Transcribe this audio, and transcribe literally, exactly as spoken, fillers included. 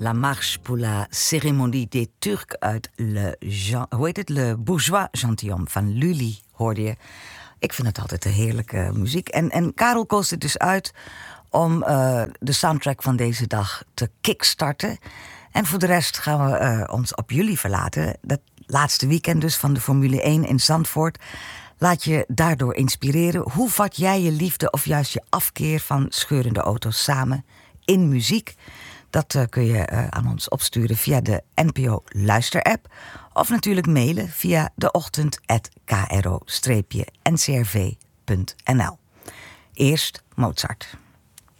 La Marche pour la Cérémonie des Turcs uit Le, Jean, hoe heet het? Le Bourgeois Gentilhomme van Lully hoorde je. Ik vind het altijd een heerlijke muziek. En, en Karel koos het dus uit om uh, de soundtrack van deze dag te kickstarten. En voor de rest gaan we uh, ons op jullie verlaten. Dat laatste weekend dus van de Formule één in Zandvoort. Laat je daardoor inspireren. Hoe vat jij je liefde of juist je afkeer van scheurende auto's samen in muziek? Dat uh, kun je uh, aan ons opsturen via de N P O Luisterapp. Of natuurlijk mailen via deochtend apenstaartje k r o n c r v punt n l. Eerst Mozart.